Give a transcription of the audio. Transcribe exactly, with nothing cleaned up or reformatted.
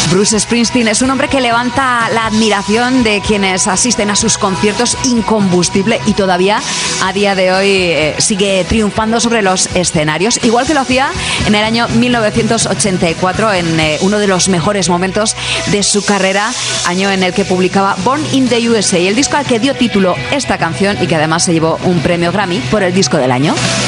Bruce Springsteen es un hombre que levanta la admiración de quienes asisten a sus conciertos, incombustible, y todavía a día de hoy eh, sigue triunfando sobre los escenarios, igual que lo hacía en el año mil novecientos ochenta y cuatro, en eh, uno de los mejores momentos de su carrera, año en el que publicaba Born in the U S A, el disco al que dio título esta canción y que además se llevó un premio Grammy por el disco del año.